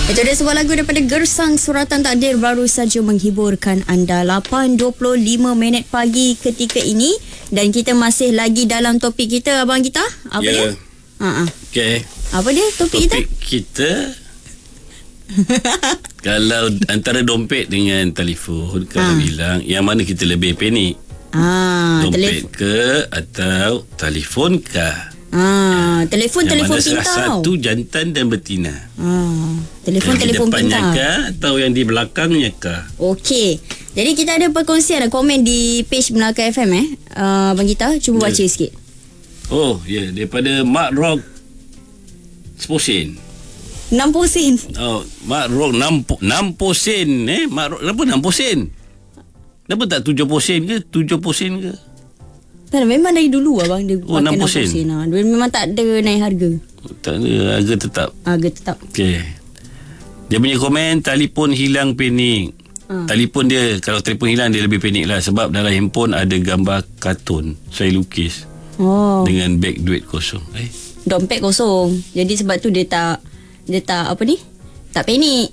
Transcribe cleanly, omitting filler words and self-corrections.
Itu ada sebuah lagu daripada Gersang Suratan Takdir baru saja menghiburkan anda. 8.25 minit pagi ketika ini. Dan kita masih lagi dalam topik kita, Abang Gita. Apa dia? Okay. Apa dia topik kita? Kalau antara dompet dengan telefon, kalau bilang, yang mana kita lebih panik? Dompet ke atau telefon ke? Telefon pintar. salah satu jantan dan betina. Telefon pintar. Yang di depannya pintar kah atau yang di belakangnya kah? Okey. Jadi kita ada perkongsian komen di page Melaka FM Abang Gita, cuba baca sikit. Oh, ya, daripada Mak Rock 10 sen. 60 sen. Oh, Mak Rock 60 sen Mak Rock kenapa 60 sen? Kenapa tak 70 sen ke? 70 sen ke? Tak, memang dari dulu abang dia pakai 60 sen. Dia memang tak ada naik harga. Tak ada, harga tetap. Harga tetap. Okey. Dia punya komen, telefon hilang panik. Telefon dia, kalau telefon hilang dia lebih panik lah. Sebab dalam handphone ada gambar kartun saya lukis. Dengan beg duit kosong. Dompet kosong. Jadi sebab tu dia tak apa ni? Tak panik.